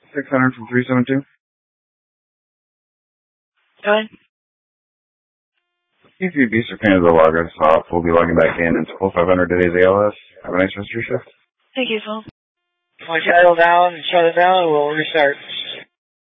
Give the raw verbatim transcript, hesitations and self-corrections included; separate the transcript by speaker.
Speaker 1: six hundred from three seven two.
Speaker 2: Fine.
Speaker 1: P three Beast or Canada log us off. We'll be logging back in in twelve five hundred today's A L S. Have a nice rest of your shift.
Speaker 2: Thank you, Phil. Once you idle down and shut it down, we'll restart.